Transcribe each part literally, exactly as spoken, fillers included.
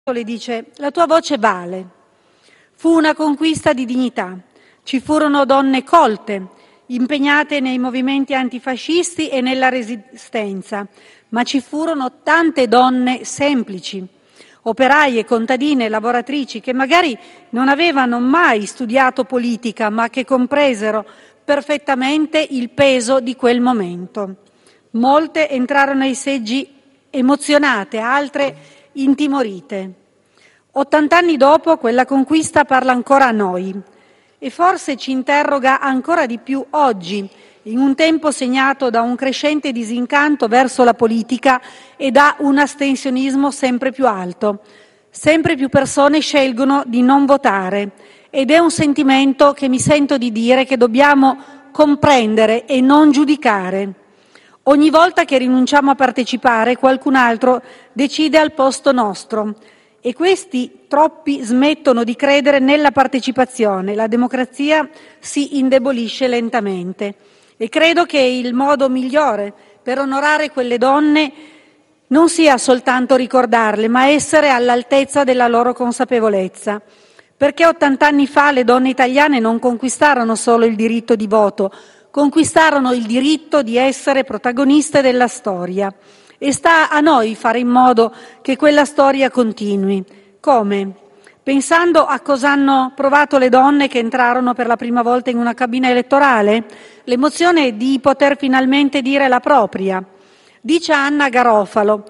le dice: la tua voce vale. Fu una conquista di dignità. Ci furono donne colte, impegnate nei movimenti antifascisti e nella resistenza, ma ci furono tante donne semplici, operaie, contadine, lavoratrici, che magari non avevano mai studiato politica, ma che compresero perfettamente il peso di quel momento. Molte entrarono ai seggi emozionate, altre intimorite. Ottant'anni dopo, quella conquista parla ancora a noi e forse ci interroga ancora di più oggi, in un tempo segnato da un crescente disincanto verso la politica e da un astensionismo sempre più alto. Sempre più persone scelgono di non votare ed è un sentimento che mi sento di dire che dobbiamo comprendere e non giudicare. Ogni volta che rinunciamo a partecipare, qualcun altro decide al posto nostro e questi troppi smettono di credere nella partecipazione. La democrazia si indebolisce lentamente e credo che il modo migliore per onorare quelle donne non sia soltanto ricordarle, ma essere all'altezza della loro consapevolezza. Perché ottant'anni fa le donne italiane non conquistarono solo il diritto di voto, conquistarono il diritto di essere protagoniste della storia. E sta a noi fare in modo che quella storia continui. Come? Pensando a cosa hanno provato le donne che entrarono per la prima volta in una cabina elettorale? L'emozione di poter finalmente dire la propria. Dice Anna Garofalo,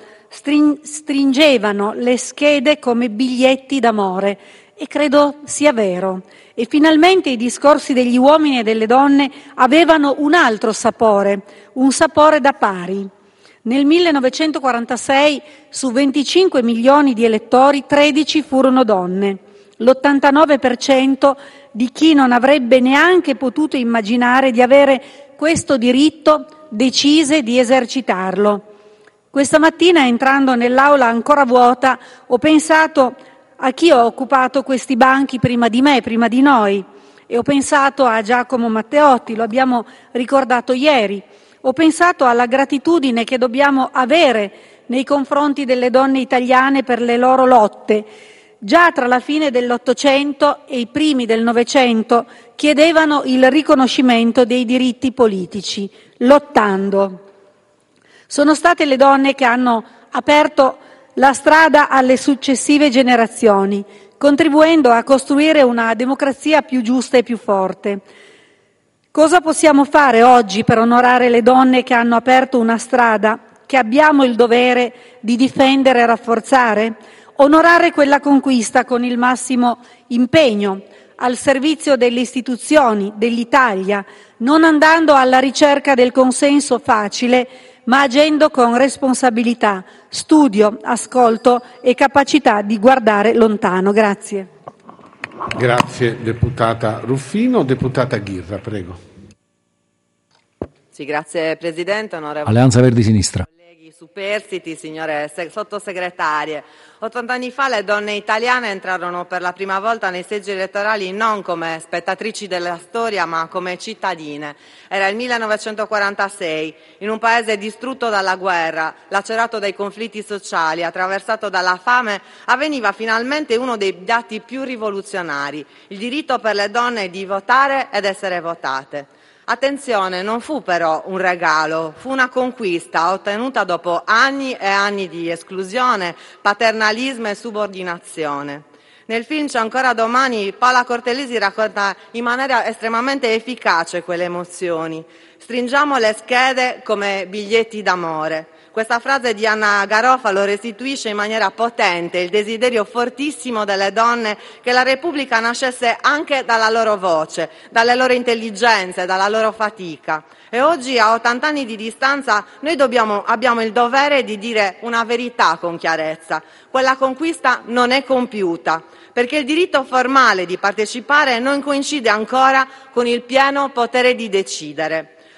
stringevano le schede come biglietti d'amore. E credo sia vero. E finalmente i discorsi degli uomini e delle donne avevano un altro sapore, un sapore da pari. Nel millenovecentoquarantasei su venticinque milioni di elettori, tredici furono donne. L'ottantanove per cento di chi non avrebbe neanche potuto immaginare di avere questo diritto decise di esercitarlo. Questa mattina, entrando nell'aula ancora vuota, ho pensato a chi ha occupato questi banchi prima di me, prima di noi, e ho pensato a Giacomo Matteotti, lo abbiamo ricordato ieri. Ho pensato alla gratitudine che dobbiamo avere nei confronti delle donne italiane per le loro lotte. Già tra la fine dell'Ottocento e i primi del Novecento chiedevano il riconoscimento dei diritti politici, lottando. Sono state le donne che hanno aperto la strada alle successive generazioni, contribuendo a costruire una democrazia più giusta e più forte. Cosa possiamo fare oggi per onorare le donne che hanno aperto una strada che abbiamo il dovere di difendere e rafforzare? Onorare quella conquista con il massimo impegno, al servizio delle istituzioni, dell'Italia, non andando alla ricerca del consenso facile, ma agendo con responsabilità, studio, ascolto e capacità di guardare lontano. Grazie. Grazie deputata Ruffino. Deputata Ghirra, prego. Sì, grazie Presidente, onorevoli Alleanza Verdi Sinistra. colleghi, superstiti, signore sottosegretarie. ottanta anni fa le donne italiane entrarono per la prima volta nei seggi elettorali non come spettatrici della storia, ma come cittadine. Era il millenovecentoquarantasei, in un paese distrutto dalla guerra, lacerato dai conflitti sociali, attraversato dalla fame, avveniva finalmente uno dei dati più rivoluzionari, il diritto per le donne di votare ed essere votate. Attenzione, non fu però un regalo, fu una conquista ottenuta dopo anni e anni di esclusione, paternalismo e subordinazione. Nel film C'è ancora domani, Paola Cortellesi racconta in maniera estremamente efficace quelle emozioni. Stringiamo le schede come biglietti d'amore. Questa frase di Anna Garofalo restituisce in maniera potente il desiderio fortissimo delle donne che la Repubblica nascesse anche dalla loro voce, dalle loro intelligenze, dalla loro fatica. E oggi, a ottanta anni di distanza, noi dobbiamo, abbiamo il dovere di dire una verità con chiarezza. Quella conquista non è compiuta, perché il diritto formale di partecipare non coincide ancora con il pieno potere di decidere.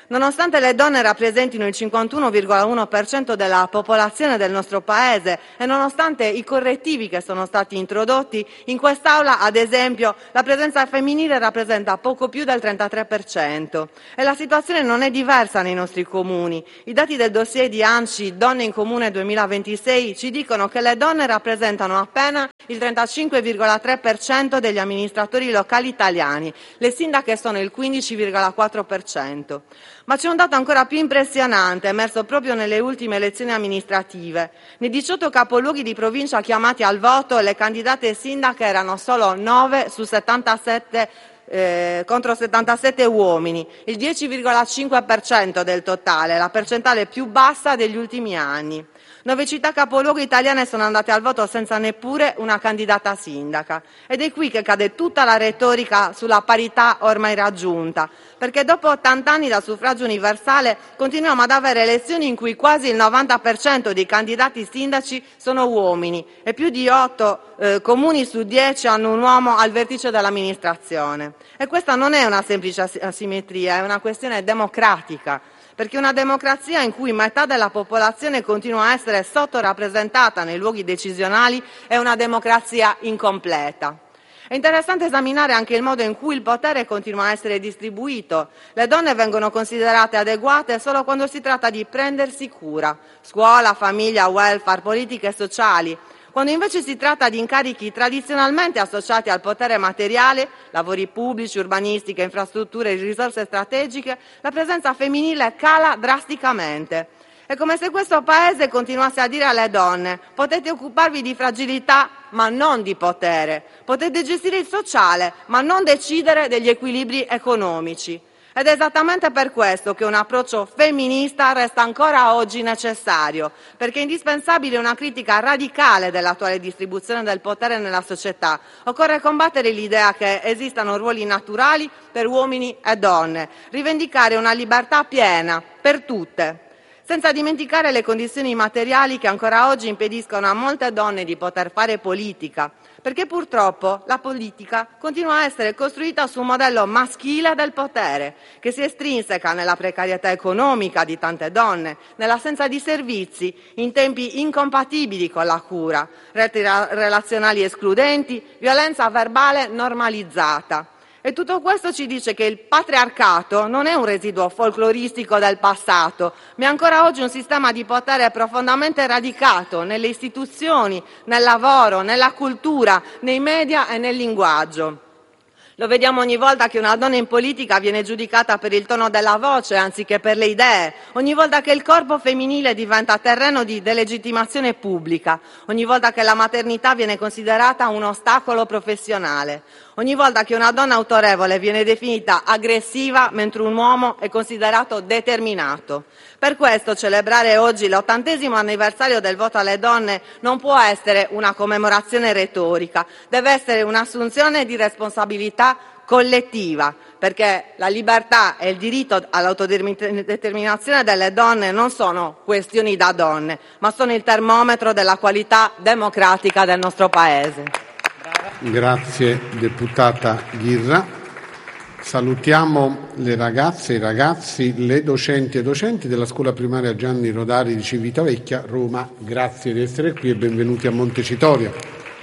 Nonostante le donne rappresentino il cinquantuno virgola uno per cento della popolazione del nostro Paese e nonostante i correttivi che sono stati introdotti, in quest'Aula, ad esempio, la presenza femminile rappresenta poco più del trentatré per cento. E la situazione non è diversa nei nostri comuni. I dati del dossier di ANCI Donne in Comune duemilaventisei ci dicono che le donne rappresentano appena il trentacinque virgola tre per cento degli amministratori locali italiani, le sindache sono il quindici virgola quattro per cento. Ma c'è un dato ancora più impressionante, emerso proprio nelle ultime elezioni amministrative. Nei diciotto capoluoghi di provincia chiamati al voto, le candidate sindache erano solo nove su settantasette eh, contro settantasette uomini, il dieci virgola cinque per cento del totale, la percentuale più bassa degli ultimi anni. Nove città capoluogo italiane sono andate al voto senza neppure una candidata sindaca. Ed è qui che cade tutta la retorica sulla parità ormai raggiunta, perché dopo ottanta anni dal suffragio universale continuiamo ad avere elezioni in cui quasi il novanta per cento dei candidati sindaci sono uomini e più di otto eh, comuni su dieci hanno un uomo al vertice dell'amministrazione. E questa non è una semplice asimmetria, è una questione democratica. Perché una democrazia in cui metà della popolazione continua a essere sottorappresentata nei luoghi decisionali è una democrazia incompleta. È interessante esaminare anche il modo in cui il potere continua a essere distribuito. Le donne vengono considerate adeguate solo quando si tratta di prendersi cura, scuola, famiglia, welfare, politiche sociali. Quando invece si tratta di incarichi tradizionalmente associati al potere materiale, lavori pubblici, urbanistica, infrastrutture, risorse strategiche, la presenza femminile cala drasticamente. È come se questo Paese continuasse a dire alle donne: potete occuparvi di fragilità, ma non di potere. Potete gestire il sociale, ma non decidere degli equilibri economici. Ed è esattamente per questo che un approccio femminista resta ancora oggi necessario, perché è indispensabile una critica radicale dell'attuale distribuzione del potere nella società. Occorre combattere l'idea che esistano ruoli naturali per uomini e donne, rivendicare una libertà piena per tutte, senza dimenticare le condizioni materiali che ancora oggi impediscono a molte donne di poter fare politica, perché purtroppo la politica continua a essere costruita su un modello maschile del potere, che si estrinseca nella precarietà economica di tante donne, nell'assenza di servizi, in tempi incompatibili con la cura, reti relazionali escludenti, violenza verbale normalizzata. E tutto questo ci dice che il patriarcato non è un residuo folcloristico del passato, ma è ancora oggi un sistema di potere profondamente radicato nelle istituzioni, nel lavoro, nella cultura, nei media e nel linguaggio. Lo vediamo ogni volta che una donna in politica viene giudicata per il tono della voce anziché per le idee, ogni volta che il corpo femminile diventa terreno di delegittimazione pubblica, ogni volta che la maternità viene considerata un ostacolo professionale, ogni volta che una donna autorevole viene definita aggressiva mentre un uomo è considerato determinato. Per questo celebrare oggi l'ottantesimo anniversario del voto alle donne non può essere una commemorazione retorica, deve essere un'assunzione di responsabilità collettiva, perché la libertà e il diritto all'autodeterminazione delle donne non sono questioni da donne, ma sono il termometro della qualità democratica del nostro Paese. Grazie deputata Ghirra. Salutiamo le ragazze, i ragazzi, le docenti e docenti della scuola primaria Gianni Rodari di Civitavecchia, Roma. Grazie di essere qui e benvenuti a Montecitorio.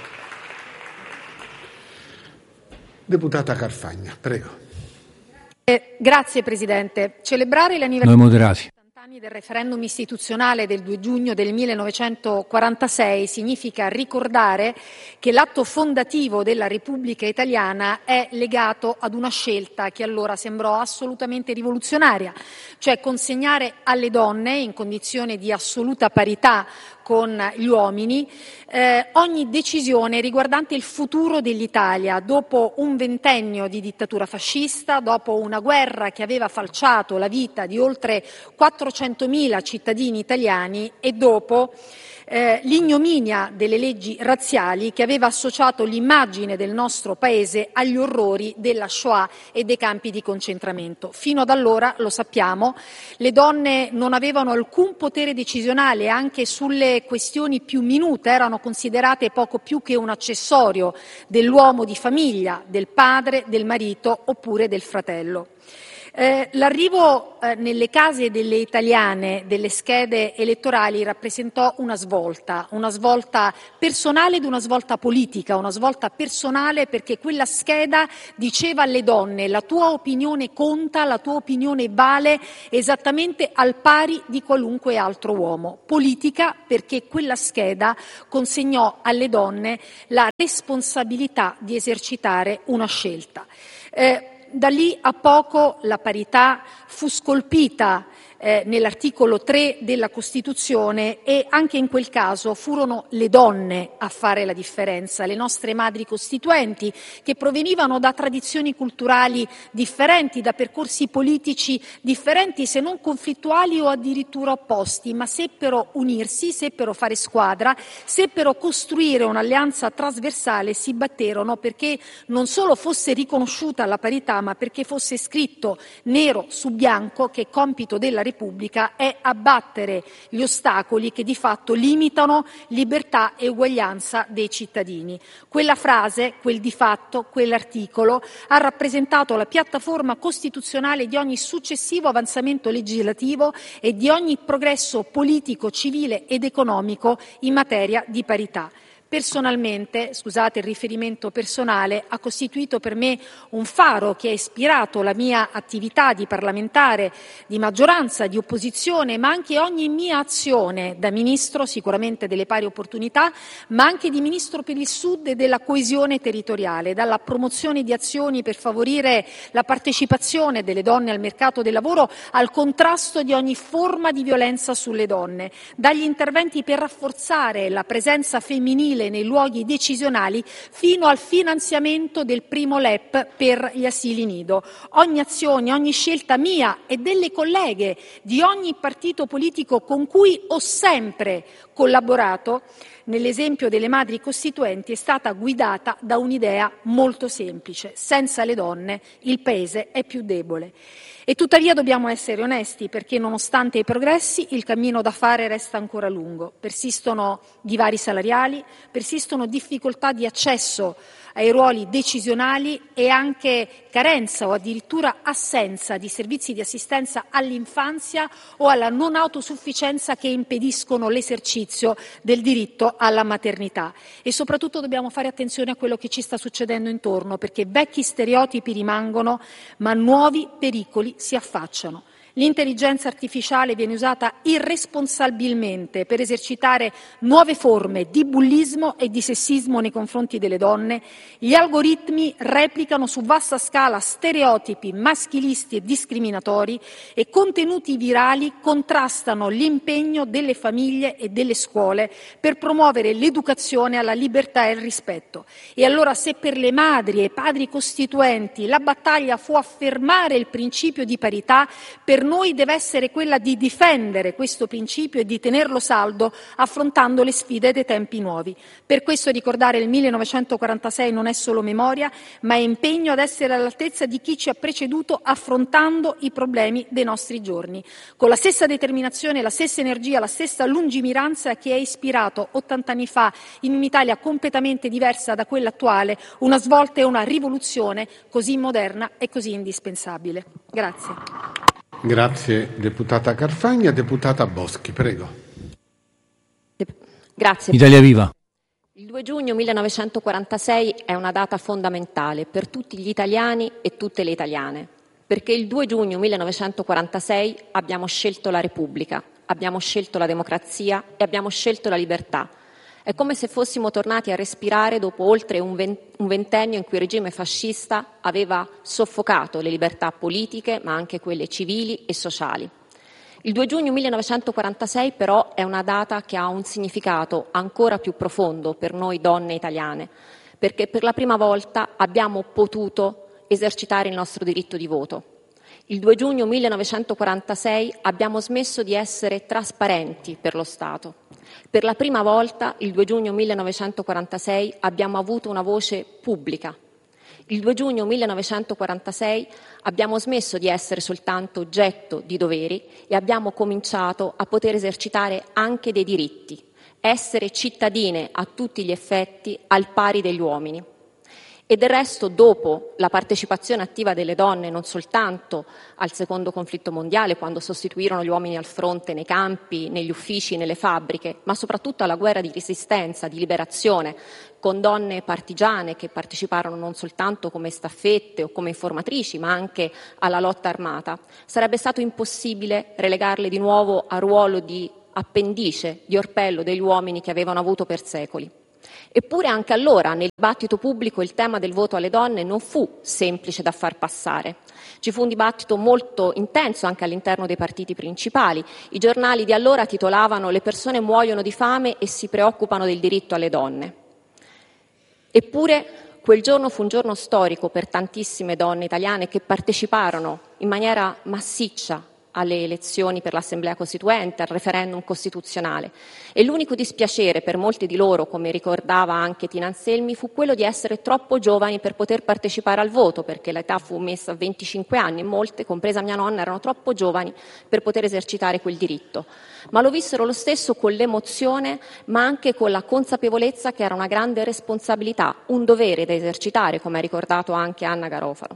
Deputata Carfagna, prego. Eh, grazie Presidente. Celebrare l'anniversario Noi moderati. anni del referendum istituzionale del due giugno del millenovecentoquarantasei significa ricordare che l'atto fondativo della Repubblica Italiana è legato ad una scelta che allora sembrò assolutamente rivoluzionaria, cioè consegnare alle donne in condizione di assoluta parità con gli uomini eh, ogni decisione riguardante il futuro dell'Italia dopo un ventennio di dittatura fascista, dopo una guerra che aveva falciato la vita di oltre quattrocentomila cittadini italiani e dopo eh, l'ignominia delle leggi razziali che aveva associato l'immagine del nostro Paese agli orrori della Shoah e dei campi di concentramento. Fino ad allora, lo sappiamo, le donne non avevano alcun potere decisionale anche sulle questioni più minute, erano considerate poco più che un accessorio dell'uomo di famiglia, del padre, del marito oppure del fratello. Eh, l'arrivo eh, nelle case delle italiane delle schede elettorali rappresentò una svolta, una svolta personale ed una svolta politica, una svolta personale perché quella scheda diceva alle donne: la tua opinione conta, la tua opinione vale esattamente al pari di qualunque altro uomo. Politica perché quella scheda consegnò alle donne la responsabilità di esercitare una scelta. Eh, Da lì a poco la parità fu scolpita eh, nell'articolo tre della Costituzione e anche in quel caso furono le donne a fare la differenza, le nostre madri costituenti che provenivano da tradizioni culturali differenti, da percorsi politici differenti, se non conflittuali o addirittura opposti, ma seppero unirsi, seppero fare squadra, seppero costruire un'alleanza trasversale, si batterono perché non solo fosse riconosciuta la parità, ma perché fosse scritto nero su bianco che compito della Repubblica è abbattere gli ostacoli che di fatto limitano libertà e uguaglianza dei cittadini. Quella frase, quel di fatto, quell'articolo ha rappresentato la piattaforma costituzionale di ogni successivo avanzamento legislativo e di ogni progresso politico, civile ed economico in materia di parità. Personalmente, scusate il riferimento personale, ha costituito per me un faro che ha ispirato la mia attività di parlamentare, di maggioranza, di opposizione, ma anche ogni mia azione da Ministro sicuramente delle pari opportunità, ma anche di Ministro per il Sud e della coesione territoriale, dalla promozione di azioni per favorire la partecipazione delle donne al mercato del lavoro al contrasto di ogni forma di violenza sulle donne, dagli interventi per rafforzare la presenza femminile nei luoghi decisionali fino al finanziamento del primo L E P per gli asili nido. Ogni azione, ogni scelta mia e delle colleghe di ogni partito politico con cui ho sempre collaborato, nell'esempio delle madri costituenti, è stata guidata da un'idea molto semplice: senza le donne il Paese è più debole. E tuttavia dobbiamo essere onesti, perché nonostante i progressi il cammino da fare resta ancora lungo. Persistono divari salariali, persistono difficoltà di accesso ai ruoli decisionali e anche carenza o addirittura assenza di servizi di assistenza all'infanzia o alla non autosufficienza che impediscono l'esercizio del diritto alla maternità. E soprattutto dobbiamo fare attenzione a quello che ci sta succedendo intorno, perché vecchi stereotipi rimangono, ma nuovi pericoli si affacciano. L'intelligenza artificiale viene usata irresponsabilmente per esercitare nuove forme di bullismo e di sessismo nei confronti delle donne. Gli algoritmi replicano su vasta scala stereotipi maschilisti e discriminatori e contenuti virali contrastano l'impegno delle famiglie e delle scuole per promuovere l'educazione alla libertà e al rispetto. E allora, se per le madri e padri costituenti la battaglia fu affermare il principio di parità, per noi deve essere quella di difendere questo principio e di tenerlo saldo affrontando le sfide dei tempi nuovi. Per questo ricordare il millenovecentoquarantasei non è solo memoria, ma è impegno ad essere all'altezza di chi ci ha preceduto affrontando i problemi dei nostri giorni, con la stessa determinazione, la stessa energia, la stessa lungimiranza che ha ispirato ottanta anni fa in un'Italia completamente diversa da quella attuale, una svolta e una rivoluzione così moderna e così indispensabile. Grazie. Grazie deputata Carfagna. Deputata Boschi, prego. Grazie. Italia Viva. Il due giugno millenovecentoquarantasei è una data fondamentale per tutti gli italiani e tutte le italiane, perché il due giugno millenovecentoquarantasei abbiamo scelto la Repubblica, abbiamo scelto la democrazia e abbiamo scelto la libertà. È come se fossimo tornati a respirare dopo oltre un ventennio in cui il regime fascista aveva soffocato le libertà politiche, ma anche quelle civili e sociali. Il due giugno millenovecentoquarantasei però è una data che ha un significato ancora più profondo per noi donne italiane, perché per la prima volta abbiamo potuto esercitare il nostro diritto di voto. Il due giugno millenovecentoquarantasei abbiamo smesso di essere trasparenti per lo Stato. Per la prima volta, il due giugno millenovecentoquarantasei, abbiamo avuto una voce pubblica. Il due giugno millenovecentoquarantasei abbiamo smesso di essere soltanto oggetto di doveri e abbiamo cominciato a poter esercitare anche dei diritti, essere cittadine a tutti gli effetti al pari degli uomini. E del resto, dopo la partecipazione attiva delle donne non soltanto al secondo conflitto mondiale, quando sostituirono gli uomini al fronte nei campi, negli uffici, nelle fabbriche, ma soprattutto alla guerra di resistenza, di liberazione, con donne partigiane che parteciparono non soltanto come staffette o come informatrici, ma anche alla lotta armata, sarebbe stato impossibile relegarle di nuovo a ruolo di appendice, di orpello degli uomini che avevano avuto per secoli. Eppure anche allora nel dibattito pubblico il tema del voto alle donne non fu semplice da far passare. Ci fu un dibattito molto intenso anche all'interno dei partiti principali. I giornali di allora titolavano «Le persone muoiono di fame e si preoccupano del diritto alle donne». Eppure quel giorno fu un giorno storico per tantissime donne italiane che parteciparono in maniera massiccia alle elezioni per l'Assemblea Costituente, al referendum costituzionale. E l'unico dispiacere per molti di loro, come ricordava anche Tina Anselmi, fu quello di essere troppo giovani per poter partecipare al voto, perché l'età fu messa a venticinque anni, molte, compresa mia nonna, erano troppo giovani per poter esercitare quel diritto. Ma lo vissero lo stesso con l'emozione, ma anche con la consapevolezza che era una grande responsabilità, un dovere da esercitare, come ha ricordato anche Anna Garofalo.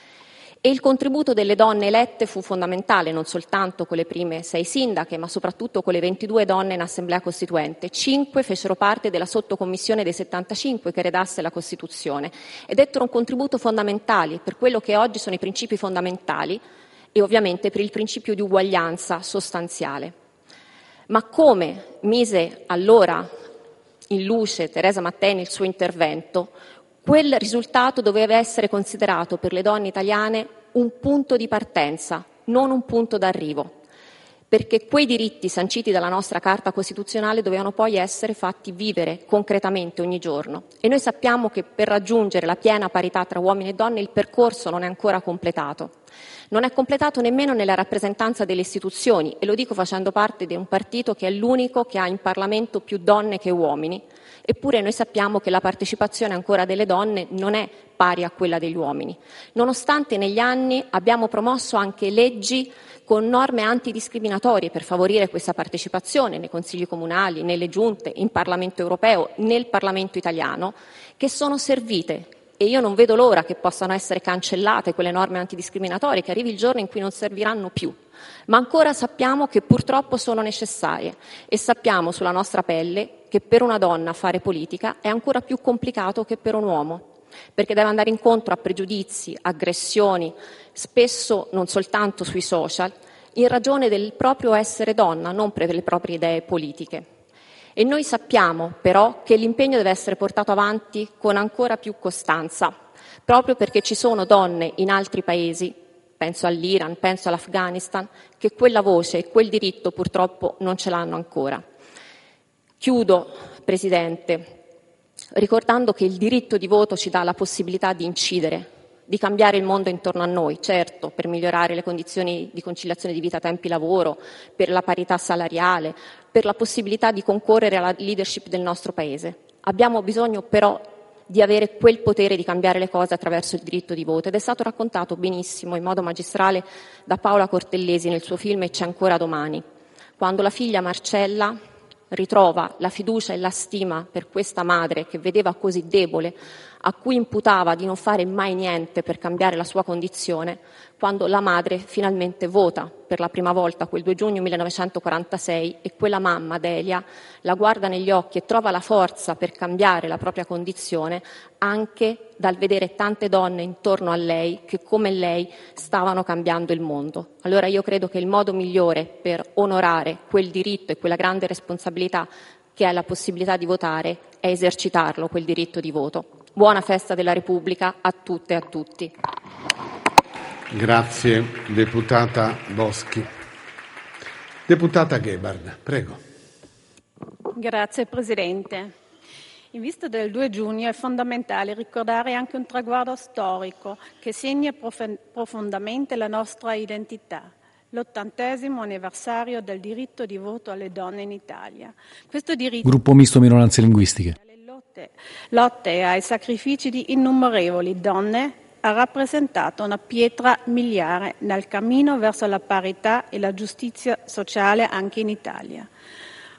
E il contributo delle donne elette fu fondamentale, non soltanto con le prime sei sindache, ma soprattutto con le ventidue donne in Assemblea Costituente. Cinque fecero parte della sottocommissione dei settantacinque che redasse la Costituzione ed ebbero un contributo fondamentale per quello che oggi sono i principi fondamentali e ovviamente per il principio di uguaglianza sostanziale. Ma come mise allora in luce Teresa Mattei nel suo intervento, quel risultato doveva essere considerato per le donne italiane un punto di partenza, non un punto d'arrivo, perché quei diritti sanciti dalla nostra Carta Costituzionale dovevano poi essere fatti vivere concretamente ogni giorno. E noi sappiamo che per raggiungere la piena parità tra uomini e donne il percorso non è ancora completato. Non è completato nemmeno nella rappresentanza delle istituzioni, e lo dico facendo parte di un partito che è l'unico che ha in Parlamento più donne che uomini. Eppure noi sappiamo che la partecipazione ancora delle donne non è pari a quella degli uomini, nonostante negli anni abbiamo promosso anche leggi con norme antidiscriminatorie per favorire questa partecipazione nei consigli comunali, nelle giunte, in Parlamento europeo, nel Parlamento italiano, che sono servite. E io non vedo l'ora che possano essere cancellate quelle norme antidiscriminatorie, che arrivi il giorno in cui non serviranno più. Ma ancora sappiamo che purtroppo sono necessarie e sappiamo sulla nostra pelle che per una donna fare politica è ancora più complicato che per un uomo, perché deve andare incontro a pregiudizi, aggressioni, spesso non soltanto sui social, in ragione del proprio essere donna, non per le proprie idee politiche. E noi sappiamo però che l'impegno deve essere portato avanti con ancora più costanza, proprio perché ci sono donne in altri paesi, penso all'Iran, penso all'Afghanistan, che quella voce e quel diritto purtroppo non ce l'hanno ancora. Chiudo, Presidente, ricordando che il diritto di voto ci dà la possibilità di incidere, di cambiare il mondo intorno a noi, certo, per migliorare le condizioni di conciliazione di vita, tempi lavoro, per la parità salariale, per la possibilità di concorrere alla leadership del nostro Paese. Abbiamo bisogno però di avere quel potere di cambiare le cose attraverso il diritto di voto, ed è stato raccontato benissimo, in modo magistrale, da Paola Cortellesi nel suo film E c'è ancora domani, quando la figlia Marcella ritrova la fiducia e la stima per questa madre che vedeva così debole, a cui imputava di non fare mai niente per cambiare la sua condizione, quando la madre finalmente vota per la prima volta quel due giugno millenovecentoquarantasei e quella mamma, Delia, la guarda negli occhi e trova la forza per cambiare la propria condizione anche dal vedere tante donne intorno a lei che come lei stavano cambiando il mondo. Allora io credo che il modo migliore per onorare quel diritto e quella grande responsabilità che è la possibilità di votare è esercitarlo, quel diritto di voto. Buona festa della Repubblica a tutte e a tutti. Grazie, deputata Boschi. Deputata Gebhard, prego. Grazie, Presidente. In vista del due giugno è fondamentale ricordare anche un traguardo storico che segna prof- profondamente la nostra identità. L'ottantesimo anniversario del diritto di voto alle donne in Italia. Questo diritto... Gruppo misto minoranze linguistiche. Lotte, lotte e ai sacrifici di innumerevoli donne ha rappresentato una pietra miliare nel cammino verso la parità e la giustizia sociale anche in Italia.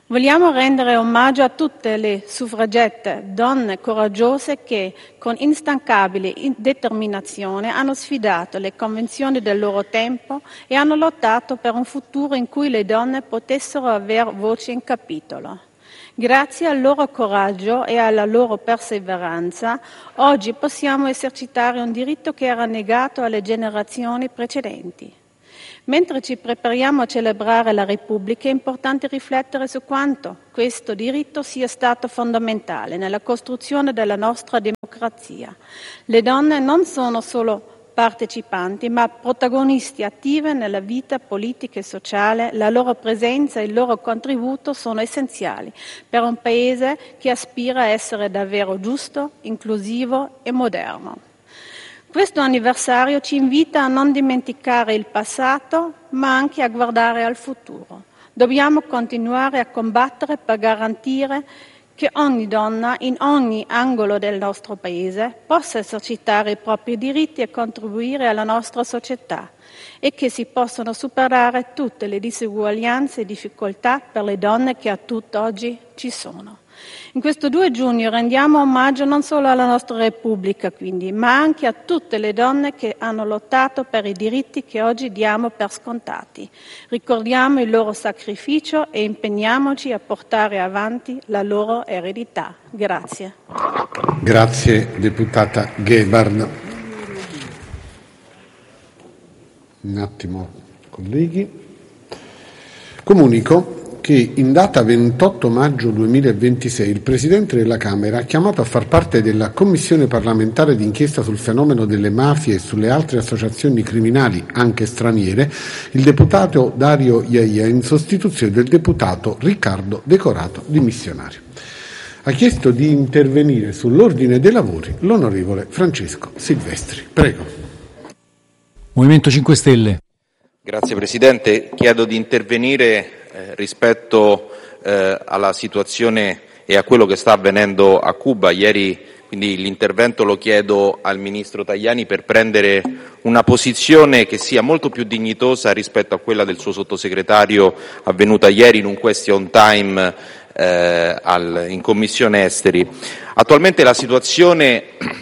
Vogliamo rendere omaggio a tutte le suffragette, donne coraggiose che, con instancabile determinazione, hanno sfidato le convenzioni del loro tempo e hanno lottato per un futuro in cui le donne potessero avere voce in capitolo. Grazie al loro coraggio e alla loro perseveranza, oggi possiamo esercitare un diritto che era negato alle generazioni precedenti. Mentre ci prepariamo a celebrare la Repubblica è importante riflettere su quanto questo diritto sia stato fondamentale nella costruzione della nostra democrazia. Le donne non sono solo partecipanti, ma protagonisti attive nella vita politica e sociale. La loro presenza e il loro contributo sono essenziali per un Paese che aspira a essere davvero giusto, inclusivo e moderno. Questo anniversario ci invita a non dimenticare il passato, ma anche a guardare al futuro. Dobbiamo continuare a combattere per garantire che ogni donna, in ogni angolo del nostro Paese, possa esercitare i propri diritti e contribuire alla nostra società e che si possano superare tutte le disuguaglianze e difficoltà per le donne che a tutt'oggi ci sono. In questo due giugno rendiamo omaggio non solo alla nostra Repubblica, quindi, ma anche a tutte le donne che hanno lottato per i diritti che oggi diamo per scontati. Ricordiamo il loro sacrificio e impegniamoci a portare avanti la loro eredità. Grazie. Grazie, deputata Gebhard. Un attimo, colleghi. Comunico che in data ventotto maggio duemilaventisei il Presidente della Camera ha chiamato a far parte della Commissione parlamentare d'inchiesta sul fenomeno delle mafie e sulle altre associazioni criminali, anche straniere, il deputato Dario Iaia in sostituzione del deputato Riccardo Decorato, dimissionario. Ha chiesto di intervenire sull'ordine dei lavori l'onorevole Francesco Silvestri. Prego. Movimento cinque Stelle. Grazie Presidente, chiedo di intervenire eh, rispetto eh, alla situazione e a quello che sta avvenendo a Cuba. Ieri quindi l'intervento lo chiedo al Ministro Tajani per prendere una posizione che sia molto più dignitosa rispetto a quella del suo sottosegretario avvenuta ieri in un question time eh, al, in Commissione Esteri. Attualmente la situazione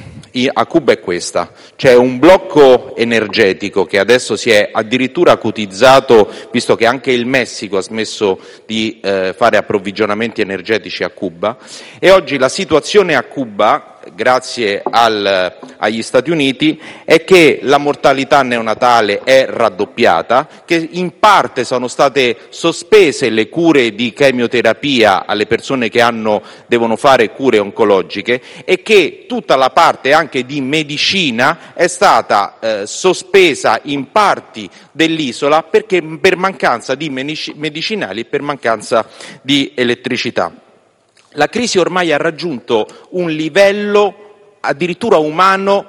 a Cuba è questa: c'è un blocco energetico che adesso si è addirittura acutizzato, visto che anche il Messico ha smesso di eh, fare approvvigionamenti energetici a Cuba, e oggi la situazione a Cuba, grazie al, agli Stati Uniti, è che la mortalità neonatale è raddoppiata, che in parte sono state sospese le cure di chemioterapia alle persone che hanno, devono fare cure oncologiche, e che tutta la parte anche di medicina è stata eh, sospesa in parti dell'isola perché per mancanza di medicinali e per mancanza di elettricità. La crisi ormai ha raggiunto un livello addirittura umano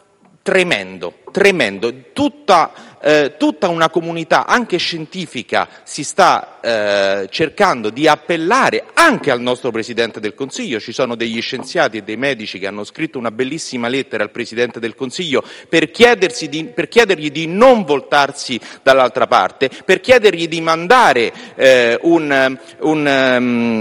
tremendo, tremendo. Tutta, eh, tutta una comunità, anche scientifica, si sta eh, cercando di appellare anche al nostro Presidente del Consiglio. Ci sono degli scienziati e dei medici che hanno scritto una bellissima lettera al Presidente del Consiglio per, chiedersi di, per chiedergli di non voltarsi dall'altra parte, per chiedergli di mandare eh, un, un,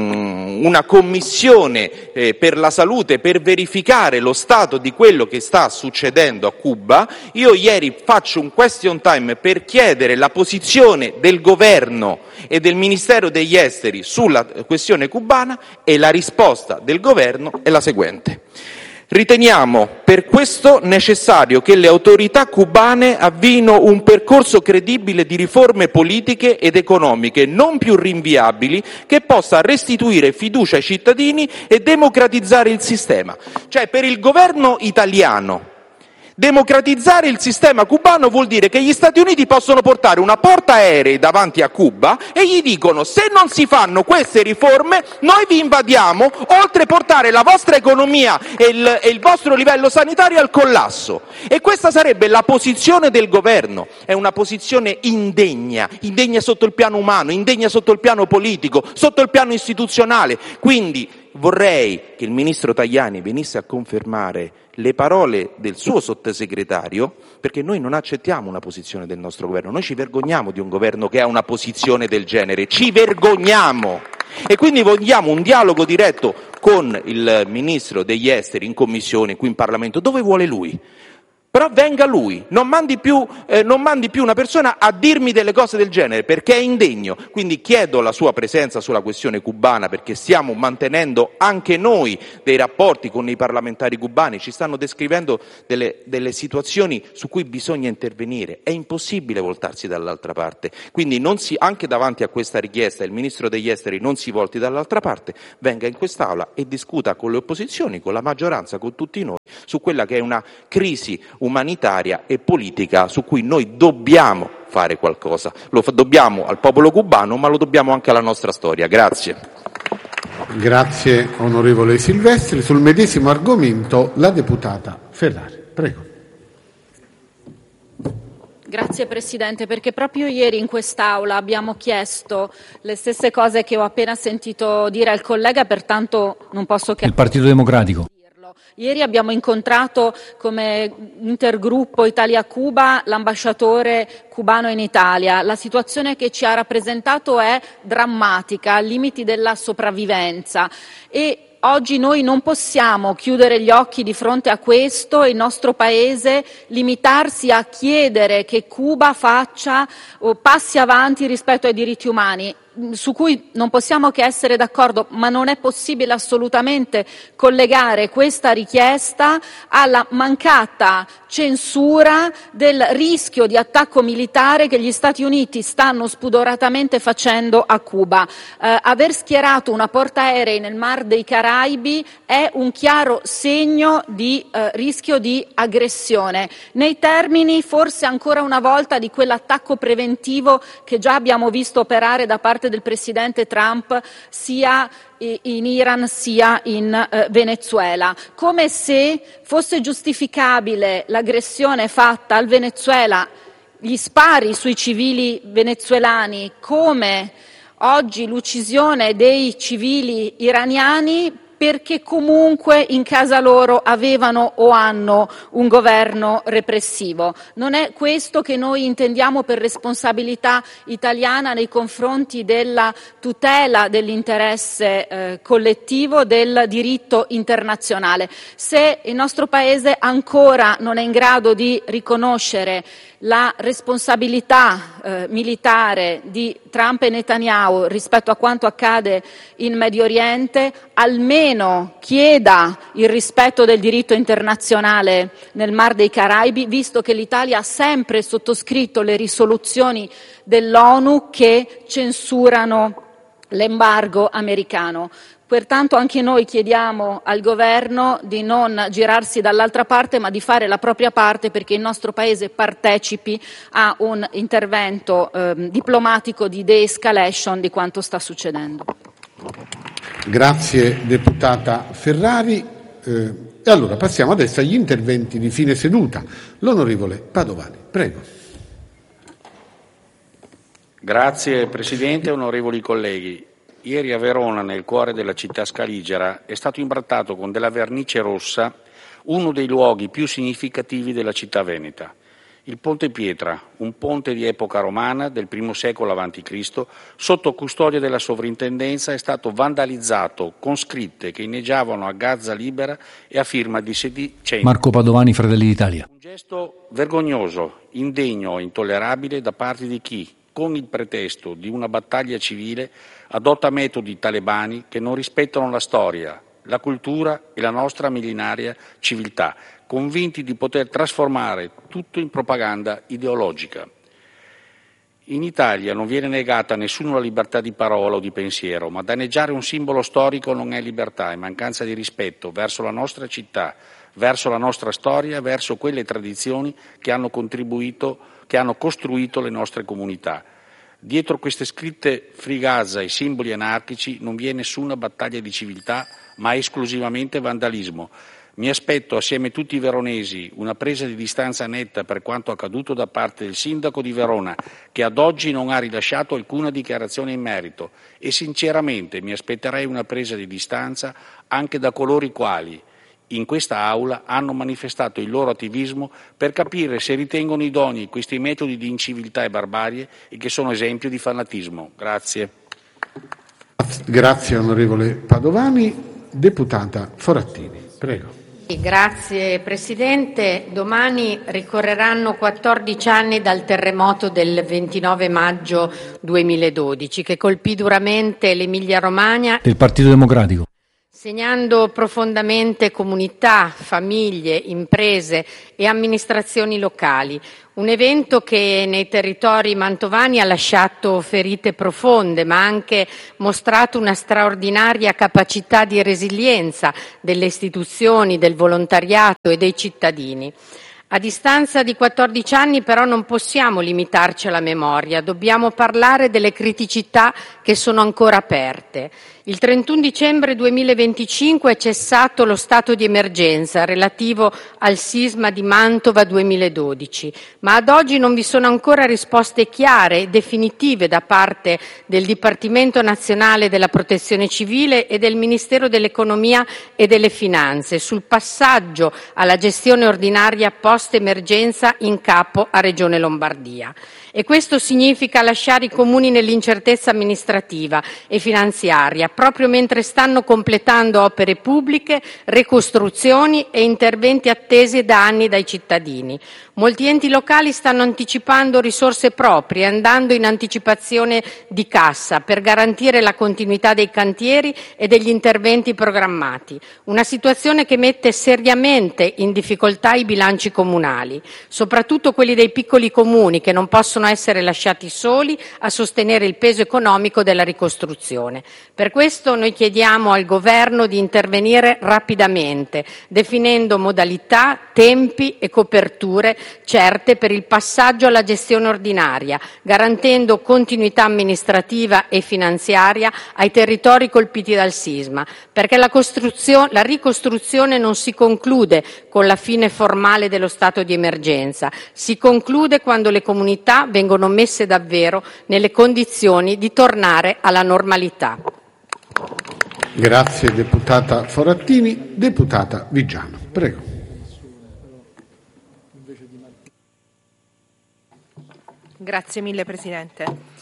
um, una commissione eh, per la salute per verificare lo stato di quello che sta succedendo a Cuba. Io ieri faccio un question time per chiedere la posizione del governo e del Ministero degli Esteri sulla questione cubana, e la risposta del governo è la seguente: riteniamo per questo necessario che le autorità cubane avviino un percorso credibile di riforme politiche ed economiche non più rinviabili, che possa restituire fiducia ai cittadini e democratizzare il sistema. Cioè, per il governo italiano democratizzare il sistema cubano vuol dire che gli Stati Uniti possono portare una portaerei davanti a Cuba e gli dicono: se non si fanno queste riforme noi vi invadiamo, oltre a portare la vostra economia e il, e il vostro livello sanitario al collasso. E questa sarebbe la posizione del governo. È una posizione indegna, indegna sotto il piano umano, indegna sotto il piano politico, sotto il piano istituzionale. Quindi vorrei che il Ministro Tajani venisse a confermare le parole del suo sottosegretario, perché noi non accettiamo una posizione del nostro governo, noi ci vergogniamo di un governo che ha una posizione del genere, ci vergogniamo. E quindi vogliamo un dialogo diretto con il Ministro degli Esteri in Commissione, qui in Parlamento, dove vuole lui. Però venga lui, non mandi più, eh, non mandi più una persona a dirmi delle cose del genere, perché è indegno. Quindi chiedo la sua presenza sulla questione cubana, perché stiamo mantenendo anche noi dei rapporti con i parlamentari cubani, ci stanno descrivendo delle, delle situazioni su cui bisogna intervenire, è impossibile voltarsi dall'altra parte. Quindi non si, anche davanti a questa richiesta il Ministro degli Esteri non si volti dall'altra parte, venga in quest'Aula e discuta con le opposizioni, con la maggioranza, con tutti noi, su quella che è una crisi umanitaria e politica su cui noi dobbiamo fare qualcosa. Lo dobbiamo al popolo cubano, ma lo dobbiamo anche alla nostra storia. Grazie. Grazie onorevole Silvestri. Sul medesimo argomento la deputata Ferrari. Prego. Grazie Presidente, perché proprio ieri in quest'Aula abbiamo chiesto le stesse cose che ho appena sentito dire al collega, pertanto non posso che... Il Partito Democratico. Ieri abbiamo incontrato come intergruppo Italia-Cuba l'ambasciatore cubano in Italia. La situazione che ci ha rappresentato è drammatica, ai limiti della sopravvivenza e oggi noi non possiamo chiudere gli occhi di fronte a questo e il nostro Paese limitarsi a chiedere che Cuba faccia o passi avanti rispetto ai diritti umani, su cui non possiamo che essere d'accordo, ma non è possibile assolutamente collegare questa richiesta alla mancata censura del rischio di attacco militare che gli Stati Uniti stanno spudoratamente facendo a Cuba. Eh, aver schierato una portaerei nel Mar dei Caraibi è un chiaro segno di eh, rischio di aggressione, nei termini forse ancora una volta di quell'attacco preventivo che già abbiamo visto operare da parte del Presidente Trump sia in Iran sia in eh, Venezuela, come se fosse giustificabile l'aggressione fatta al Venezuela, gli spari sui civili venezuelani, come oggi l'uccisione dei civili iraniani, perché comunque in casa loro avevano o hanno un governo repressivo. Non è questo che noi intendiamo per responsabilità italiana nei confronti della tutela dell'interesse eh, collettivo, del diritto internazionale. Se il nostro Paese ancora non è in grado di riconoscere la responsabilità eh, militare di Trump e Netanyahu rispetto a quanto accade in Medio Oriente, almeno chieda il rispetto del diritto internazionale nel Mar dei Caraibi, visto che l'Italia ha sempre sottoscritto le risoluzioni dell'ONU che censurano l'embargo americano. Pertanto anche noi chiediamo al Governo di non girarsi dall'altra parte, ma di fare la propria parte perché il nostro Paese partecipi a un intervento eh, diplomatico di de-escalation di quanto sta succedendo. Grazie deputata Ferrari. Eh, e allora passiamo adesso agli interventi di fine seduta. L'onorevole Padovani, prego. Grazie Presidente, onorevoli colleghi. Ieri a Verona, nel cuore della città scaligera, è stato imbrattato con della vernice rossa uno dei luoghi più significativi della città veneta. Il Ponte Pietra, un ponte di epoca romana del primo secolo avanti Cristo, sotto custodia della sovrintendenza, è stato vandalizzato con scritte che inneggiavano a Gaza libera e a firma di sedicenti. Marco Padovani, Fratelli d'Italia. Un gesto vergognoso, indegno e intollerabile da parte di chi, con il pretesto di una battaglia civile, adotta metodi talebani che non rispettano la storia, la cultura e la nostra millenaria civiltà, convinti di poter trasformare tutto in propaganda ideologica. In Italia non viene negata a nessuno la libertà di parola o di pensiero, ma danneggiare un simbolo storico non è libertà, è mancanza di rispetto verso la nostra città, verso la nostra storia, verso quelle tradizioni che hanno contribuito, che hanno costruito le nostre comunità. Dietro queste scritte Free Gaza e simboli anarchici non vi è nessuna battaglia di civiltà, ma esclusivamente vandalismo. Mi aspetto, assieme a tutti i veronesi, una presa di distanza netta per quanto accaduto da parte del sindaco di Verona, che ad oggi non ha rilasciato alcuna dichiarazione in merito, e sinceramente mi aspetterei una presa di distanza anche da coloro i quali, in questa Aula, hanno manifestato il loro attivismo per capire se ritengono idonei questi metodi di inciviltà e barbarie e che sono esempio di fanatismo. Grazie. Grazie, grazie onorevole Padovani. Deputata Forattini, prego. Grazie Presidente. Domani ricorreranno quattordici anni dal terremoto del ventinove maggio duemiladodici che colpì duramente l'Emilia-Romagna del Partito Democratico, segnando profondamente comunità, famiglie, imprese e amministrazioni locali. Un evento che nei territori mantovani ha lasciato ferite profonde, ma ha anche mostrato una straordinaria capacità di resilienza delle istituzioni, del volontariato e dei cittadini. A distanza di quattordici anni però non possiamo limitarci alla memoria, dobbiamo parlare delle criticità che sono ancora aperte. Il trentuno dicembre duemilaventicinque è cessato lo stato di emergenza relativo al sisma di Mantova duemiladodici, ma ad oggi non vi sono ancora risposte chiare e definitive da parte del Dipartimento Nazionale della Protezione Civile e del Ministero dell'Economia e delle Finanze sul passaggio alla gestione ordinaria post-emergenza in capo a Regione Lombardia. E questo significa lasciare i comuni nell'incertezza amministrativa e finanziaria, proprio mentre stanno completando opere pubbliche, ricostruzioni e interventi attesi da anni dai cittadini. Molti enti locali stanno anticipando risorse proprie, andando in anticipazione di cassa per garantire la continuità dei cantieri e degli interventi programmati. Una situazione che mette seriamente in difficoltà i bilanci comunali, soprattutto quelli dei piccoli comuni che non possono essere lasciati soli a sostenere il peso economico della ricostruzione. Per questo noi chiediamo al Governo di intervenire rapidamente, definendo modalità, tempi e coperture certe per il passaggio alla gestione ordinaria, garantendo continuità amministrativa e finanziaria ai territori colpiti dal sisma, perché la, costruzio- la ricostruzione non si conclude con la fine formale dello stato di emergenza, si conclude quando le comunità vengono messe davvero nelle condizioni di tornare alla normalità. Grazie deputata Forattini. Deputata Vigiano, prego. Grazie mille Presidente.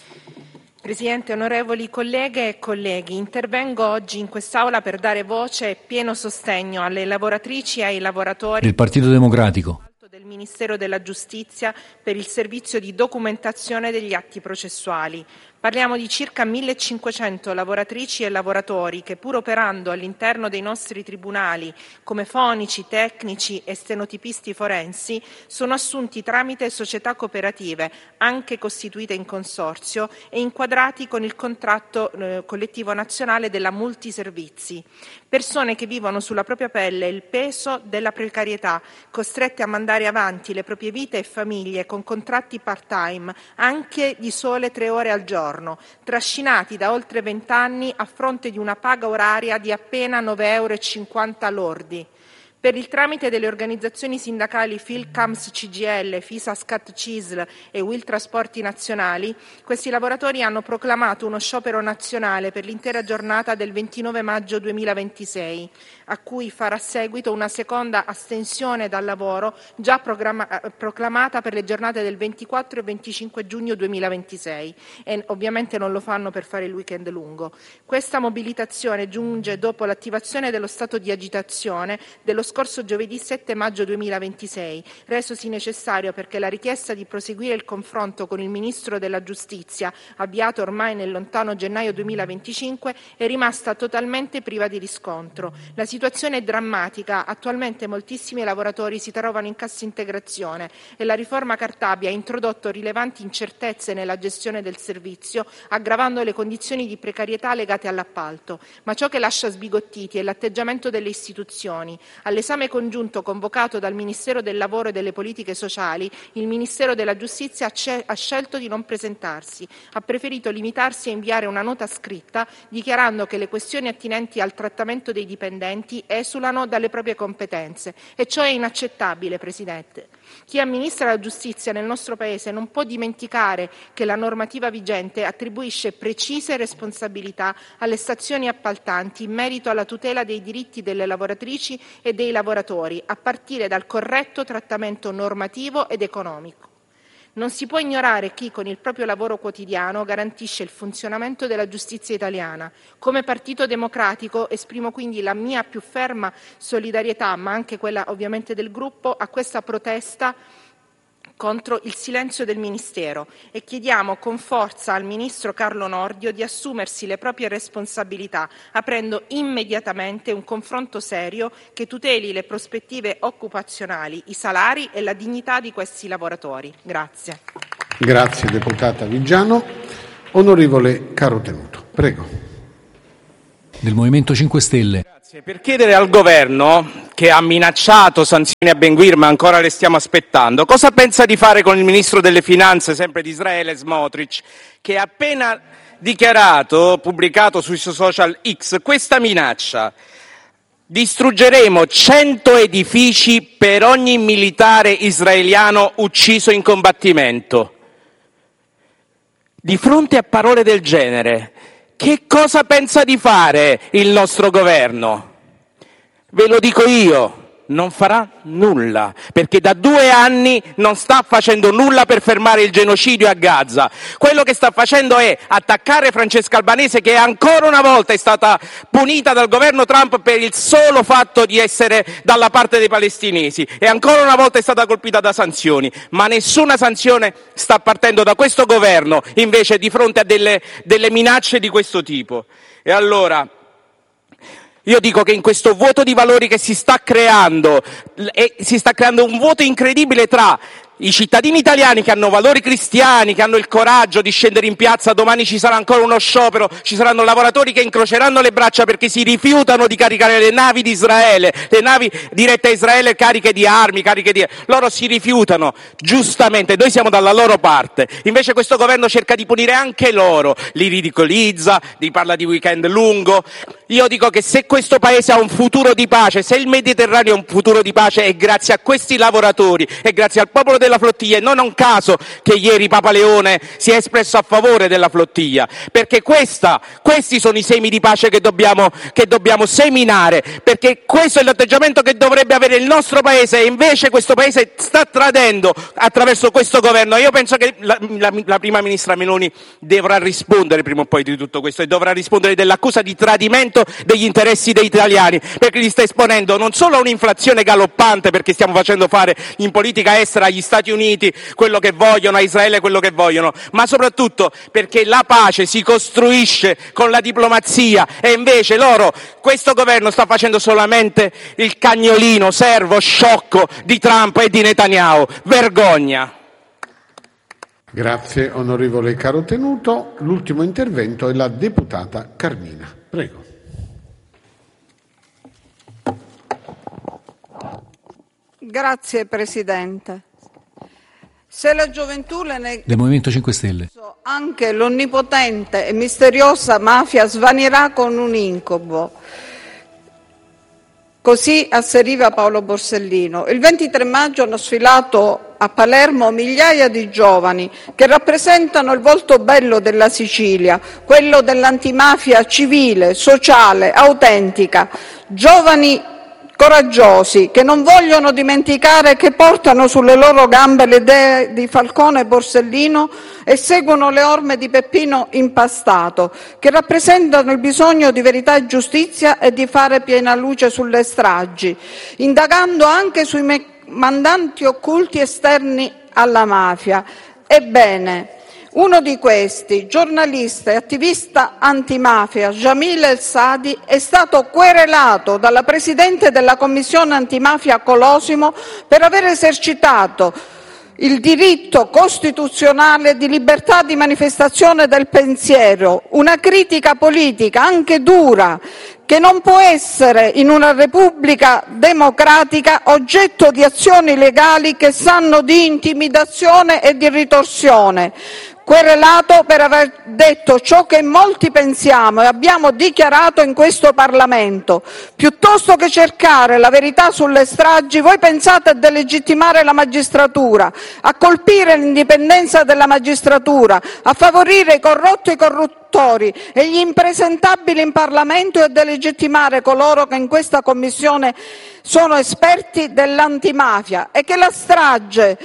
Presidente, onorevoli colleghe e colleghi, intervengo oggi in quest'Aula per dare voce e pieno sostegno alle lavoratrici e ai lavoratori del Partito Democratico, del Ministero della Giustizia per il servizio di documentazione degli atti processuali. Parliamo di circa millecinquecento lavoratrici e lavoratori che, pur operando all'interno dei nostri tribunali come fonici, tecnici e stenotipisti forensi, sono assunti tramite società cooperative, anche costituite in consorzio e inquadrati con il contratto eh, collettivo nazionale della multiservizi. Persone che vivono sulla propria pelle il peso della precarietà, costrette a mandare avanti le proprie vite e famiglie con contratti part-time, anche di sole tre ore al giorno, trascinati da oltre vent'anni a fronte di una paga oraria di appena nove euro e cinquanta lordi. Per il tramite delle organizzazioni sindacali Filcams C G I L, Fisascat C I S L e Will Trasporti Nazionali, questi lavoratori hanno proclamato uno sciopero nazionale per l'intera giornata del ventinove maggio duemilaventisei, a cui farà seguito una seconda astensione dal lavoro già proclamata per le giornate del ventiquattro e venticinque giugno duemilaventisei, e ovviamente non lo fanno per fare il weekend lungo. Questa mobilitazione giunge dopo l'attivazione dello stato di agitazione dello scorso giovedì sette maggio duemilaventisei, resosi necessario perché la richiesta di proseguire il confronto con il Ministro della Giustizia, avviato ormai nel lontano gennaio duemilaventicinque, è rimasta totalmente priva di riscontro. La situazione è drammatica, attualmente moltissimi lavoratori si trovano in cassa integrazione e la riforma Cartabia ha introdotto rilevanti incertezze nella gestione del servizio, aggravando le condizioni di precarietà legate all'appalto. Ma ciò che lascia sbigottiti è l'atteggiamento delle istituzioni. All'esame congiunto convocato dal Ministero del Lavoro e delle Politiche Sociali, il Ministero della Giustizia ha scelto di non presentarsi, ha preferito limitarsi a inviare una nota scritta dichiarando che le questioni attinenti al trattamento dei dipendenti esulano dalle proprie competenze, e ciò è inaccettabile, Presidente. Chi amministra la giustizia nel nostro Paese non può dimenticare che la normativa vigente attribuisce precise responsabilità alle stazioni appaltanti in merito alla tutela dei diritti delle lavoratrici e dei lavoratori, a partire dal corretto trattamento normativo ed economico. Non si può ignorare chi con il proprio lavoro quotidiano garantisce il funzionamento della giustizia italiana. Come Partito Democratico esprimo quindi la mia più ferma solidarietà, ma anche quella ovviamente del gruppo, a questa protesta contro il silenzio del Ministero e chiediamo con forza al Ministro Carlo Nordio di assumersi le proprie responsabilità, aprendo immediatamente un confronto serio che tuteli le prospettive occupazionali, i salari e la dignità di questi lavoratori. Grazie. Grazie deputata Vigiano. Onorevole Carotenuto, prego. Del Movimento cinque Stelle. Grazie. Per chiedere al governo, che ha minacciato sanzioni a Ben Gvir, ma ancora le stiamo aspettando, cosa pensa di fare con il ministro delle finanze, sempre di Israele, Smotrich, che ha appena dichiarato, pubblicato sui social X, questa minaccia: distruggeremo cento edifici per ogni militare israeliano ucciso in combattimento. Di fronte a parole del genere, che cosa pensa di fare il nostro governo? Ve lo dico io, non farà nulla, perché da due anni non sta facendo nulla per fermare il genocidio a Gaza. Quello che sta facendo è attaccare Francesca Albanese, che ancora una volta è stata punita dal governo Trump per il solo fatto di essere dalla parte dei palestinesi, e ancora una volta è stata colpita da sanzioni, ma nessuna sanzione sta partendo da questo governo invece di fronte a delle, delle minacce di questo tipo. E allora io dico che in questo vuoto di valori che si sta creando, e si sta creando un vuoto incredibile tra i cittadini italiani che hanno valori cristiani, che hanno il coraggio di scendere in piazza, domani ci sarà ancora uno sciopero, ci saranno lavoratori che incroceranno le braccia perché si rifiutano di caricare le navi di Israele, le navi dirette a Israele cariche di armi, cariche di... loro si rifiutano, giustamente, noi siamo dalla loro parte. Invece questo governo cerca di punire anche loro, li ridicolizza, li parla di weekend lungo. Io dico che se questo paese ha un futuro di pace, se il Mediterraneo ha un futuro di pace, è grazie a questi lavoratori, è grazie al popolo della flottiglia. E non è un caso che ieri Papa Leone si è espresso a favore della flottiglia, perché questa, questi sono i semi di pace che dobbiamo, che dobbiamo seminare, perché questo è l'atteggiamento che dovrebbe avere il nostro paese, e invece questo paese sta tradendo attraverso questo governo. Io penso che la, la, la prima ministra Meloni dovrà rispondere prima o poi di tutto questo, e dovrà rispondere dell'accusa di tradimento degli interessi dei italiani, perché li sta esponendo non solo a un'inflazione galoppante, perché stiamo facendo fare in politica estera agli Stati Uniti quello che vogliono, a Israele quello che vogliono, ma soprattutto perché la pace si costruisce con la diplomazia, e invece loro, questo governo sta facendo solamente il cagnolino servo sciocco di Trump e di Netanyahu. Vergogna! Grazie onorevole Carotenuto. L'ultimo intervento è la deputata Carmina. Prego. Grazie Presidente. Se la gioventù le nega Del Movimento cinque Stelle. anche l'onnipotente e misteriosa mafia svanirà con un incubo. Così asseriva Paolo Borsellino. Il ventitré maggio hanno sfilato a Palermo migliaia di giovani che rappresentano il volto bello della Sicilia, quello dell'antimafia civile, sociale, autentica. Giovani coraggiosi che non vogliono dimenticare che portano sulle loro gambe le idee di Falcone e Borsellino e seguono le orme di Peppino Impastato, che rappresentano il bisogno di verità e giustizia e di fare piena luce sulle stragi, indagando anche sui me- mandanti occulti esterni alla mafia. Ebbene, uno di questi, giornalista e attivista antimafia, Jamil El Sadi, è stato querelato dalla Presidente della Commissione Antimafia Colosimo per aver esercitato il diritto costituzionale di libertà di manifestazione del pensiero, una critica politica anche dura, che non può essere in una Repubblica democratica oggetto di azioni legali che sanno di intimidazione e di ritorsione. Querelato per aver detto ciò che molti pensiamo e abbiamo dichiarato in questo Parlamento. Piuttosto che cercare la verità sulle stragi, voi pensate a delegittimare la magistratura, a colpire l'indipendenza della magistratura, a favorire i corrotti e i corruttori e gli impresentabili in Parlamento, e a delegittimare coloro che in questa Commissione sono esperti dell'antimafia, e che la strage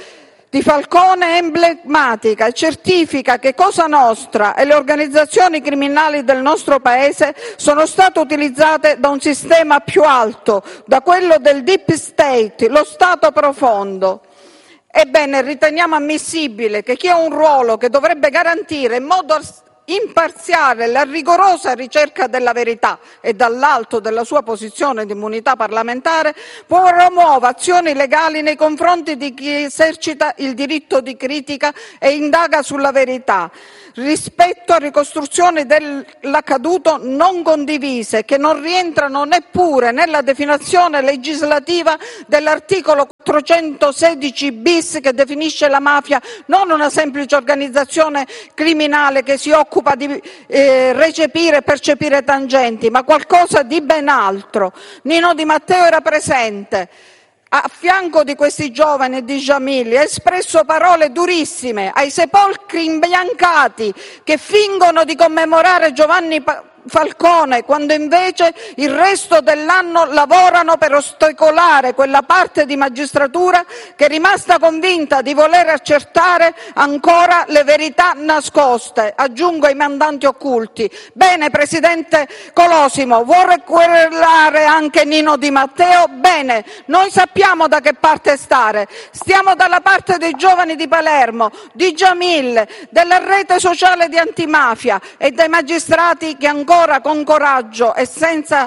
di Falcone è emblematica e certifica che Cosa Nostra e le organizzazioni criminali del nostro Paese sono state utilizzate da un sistema più alto, da quello del Deep State, lo Stato profondo. Ebbene, riteniamo ammissibile che chi ha un ruolo che dovrebbe garantire in modo imparziale la rigorosa ricerca della verità e dall'alto della sua posizione di immunità parlamentare promuova azioni legali nei confronti di chi esercita il diritto di critica e indaga sulla verità rispetto a ricostruzioni dell'accaduto non condivise, che non rientrano neppure nella definizione legislativa dell'articolo quattrocentosedici bis, che definisce la mafia non una semplice organizzazione criminale che si occupa di eh, recepire e percepire tangenti, ma qualcosa di ben altro. Nino Di Matteo era presente. A fianco di questi giovani e di Jamil ha espresso parole durissime ai sepolcri imbiancati che fingono di commemorare Giovanni Falcone, quando invece il resto dell'anno lavorano per ostacolare quella parte di magistratura che è rimasta convinta di voler accertare ancora le verità nascoste, aggiungo i mandanti occulti. Bene, Presidente Colosimo, vuole querelare anche Nino Di Matteo? Bene, noi sappiamo da che parte stare, stiamo dalla parte dei giovani di Palermo, di Jamil, della rete sociale di antimafia e dei magistrati che ancora con coraggio e senza,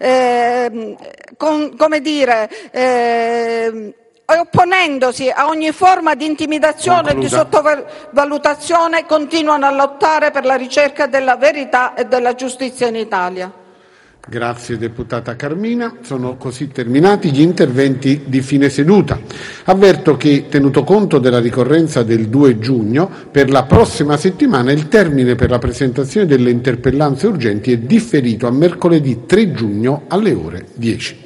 eh, con, come dire, eh, opponendosi a ogni forma di intimidazione e di sottovalutazione, continuano a lottare per la ricerca della verità e della giustizia in Italia. Grazie deputata Carmina. Sono così terminati gli interventi di fine seduta. Avverto che, tenuto conto della ricorrenza del due giugno, per la prossima settimana il termine per la presentazione delle interpellanze urgenti è differito a mercoledì tre giugno alle ore dieci.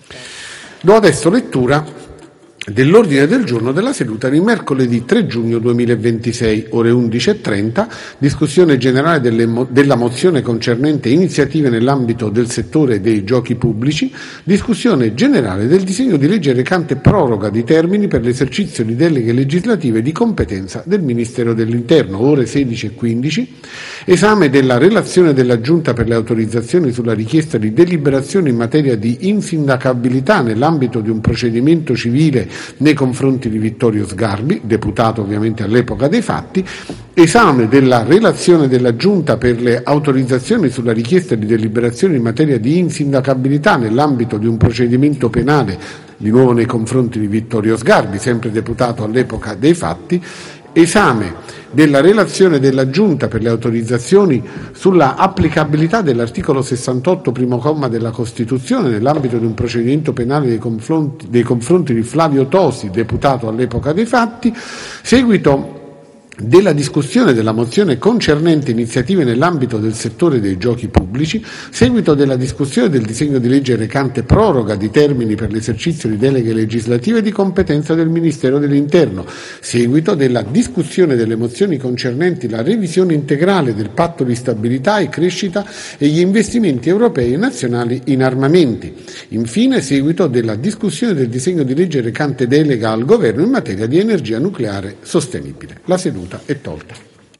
Do adesso lettura dell'ordine del giorno della seduta di mercoledì tre giugno duemilaventisei, ore undici e trenta, discussione generale delle, della mozione concernente iniziative nell'ambito del settore dei giochi pubblici, discussione generale del disegno di legge recante proroga di termini per l'esercizio di deleghe legislative di competenza del Ministero dell'Interno, ore sedici e quindici, esame della relazione della Giunta per le autorizzazioni sulla richiesta di deliberazione in materia di insindacabilità nell'ambito di un procedimento civile nei confronti di Vittorio Sgarbi, deputato ovviamente all'epoca dei fatti, esame della relazione della Giunta per le autorizzazioni sulla richiesta di deliberazione in materia di insindacabilità nell'ambito di un procedimento penale, di nuovo nei confronti di Vittorio Sgarbi, sempre deputato all'epoca dei fatti, esame della relazione della Giunta per le autorizzazioni sulla applicabilità dell'articolo sessantotto primo comma della Costituzione nell'ambito di un procedimento penale nei confronti, nei confronti di Flavio Tosi, deputato all'epoca dei fatti, seguito della discussione della mozione concernente iniziative nell'ambito del settore dei giochi pubblici, seguito della discussione del disegno di legge recante proroga di termini per l'esercizio di deleghe legislative di competenza del Ministero dell'Interno, seguito della discussione delle mozioni concernenti la revisione integrale del patto di stabilità e crescita e gli investimenti europei e nazionali in armamenti, infine seguito della discussione del disegno di legge recante delega al Governo in materia di energia nucleare sostenibile. La seduta è tolta.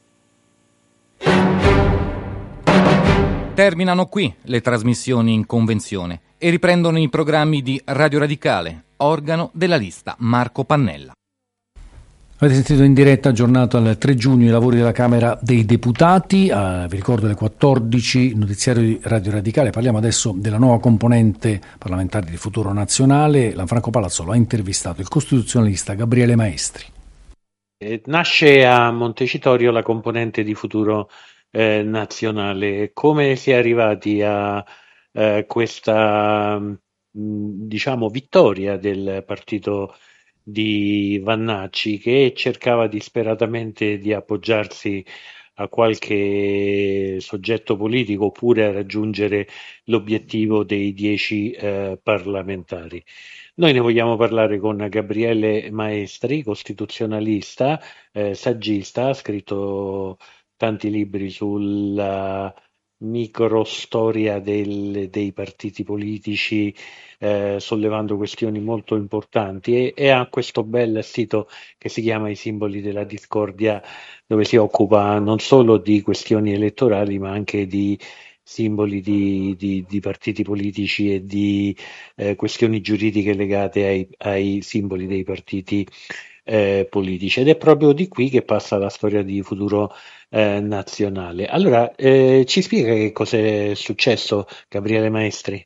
Terminano qui le trasmissioni in convenzione e riprendono i programmi di Radio Radicale, organo della lista Marco Pannella. Avete sentito in diretta, aggiornato al tre giugno, i lavori della Camera dei Deputati. Uh, vi ricordo alle quattordici, notiziario di Radio Radicale. Parliamo adesso della nuova componente parlamentare di Futuro Nazionale. Lanfranco Palazzolo ha intervistato il costituzionalista Gabriele Maestri. Nasce a Montecitorio la componente di Futuro eh, Nazionale. Come si è arrivati a eh, questa mh, diciamo vittoria del partito di Vannacci, che cercava disperatamente di appoggiarsi a qualche soggetto politico oppure a raggiungere l'obiettivo dei dieci eh, parlamentari? Noi ne vogliamo parlare con Gabriele Maestri, costituzionalista, eh, saggista, ha scritto tanti libri sulla microstoria del, dei partiti politici, eh, sollevando questioni molto importanti, e, e ha questo bel sito che si chiama I simboli della discordia, dove si occupa non solo di questioni elettorali ma anche di simboli di, di, di partiti politici e di eh, questioni giuridiche legate ai, ai simboli dei partiti eh, politici, ed è proprio di qui che passa la storia di Futuro eh, Nazionale. Allora, eh, ci spiega che cos'è successo, Gabriele Maestri?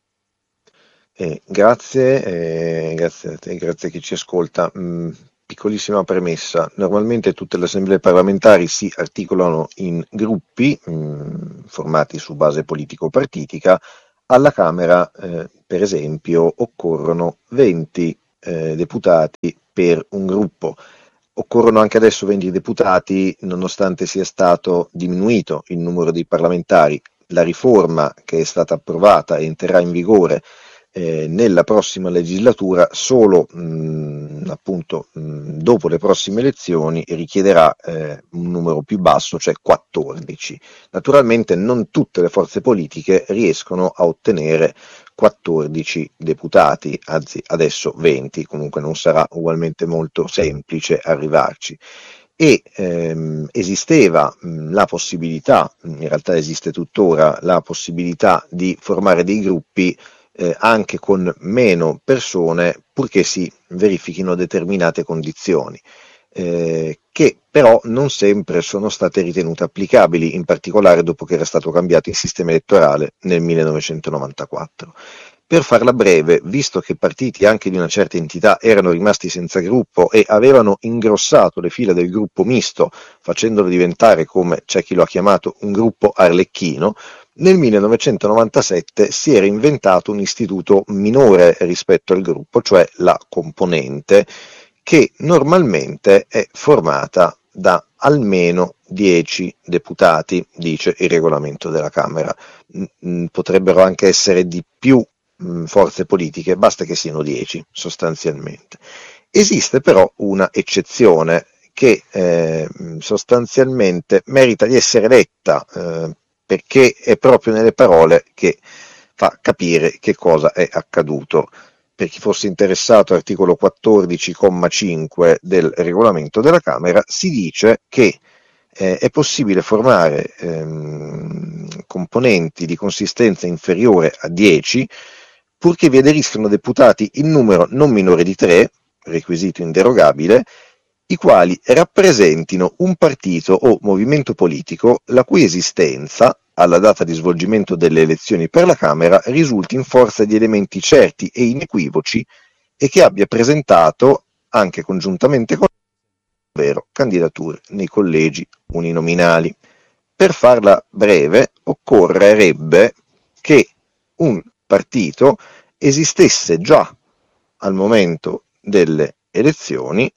Eh, grazie, eh, grazie a te, grazie a chi ci ascolta. Mm, piccolissima premessa: normalmente tutte le assemblee parlamentari si articolano in gruppi mm, formati su base politico-partitica. Alla Camera, eh, per esempio, occorrono venti eh, deputati per un gruppo. Occorrono anche adesso venti deputati, nonostante sia stato diminuito il numero dei parlamentari. La riforma che è stata approvata e entrerà in vigore eh, nella prossima legislatura solo mh, appunto mh, dopo le prossime elezioni richiederà eh, un numero più basso, cioè quattordici. Naturalmente non tutte le forze politiche riescono a ottenere quattordici deputati, anzi adesso venti, comunque non sarà ugualmente molto semplice arrivarci. E ehm, esisteva mh, la possibilità, in realtà esiste tuttora, la possibilità di formare dei gruppi eh, anche con meno persone, purché si verifichino determinate condizioni, eh, che però non sempre sono state ritenute applicabili, in particolare dopo che era stato cambiato il sistema elettorale nel millenovecentonovantaquattro. Per farla breve, visto che partiti anche di una certa entità erano rimasti senza gruppo e avevano ingrossato le fila del gruppo misto, facendolo diventare, come c'è chi lo ha chiamato, un gruppo arlecchino, nel millenovecentonovantasette si era inventato un istituto minore rispetto al gruppo, cioè la componente, che normalmente è formata da almeno dieci deputati, dice il regolamento della Camera. Potrebbero anche essere di più forze politiche, basta che siano dieci sostanzialmente. Esiste però una eccezione che eh, sostanzialmente merita di essere letta eh, perché è proprio nelle parole che fa capire che cosa è accaduto. Per chi fosse interessato, articolo quattordici comma cinque del regolamento della Camera, si dice che eh, è possibile formare ehm, componenti di consistenza inferiore a dieci, purché vi aderiscano deputati in numero non minore di tre, requisito inderogabile, i quali rappresentino un partito o movimento politico la cui esistenza, alla data di svolgimento delle elezioni per la Camera, risulti in forza di elementi certi e inequivoci e che abbia presentato, anche congiuntamente con ovvero candidature nei collegi uninominali. Per farla breve, occorrerebbe che un partito esistesse già al momento delle elezioni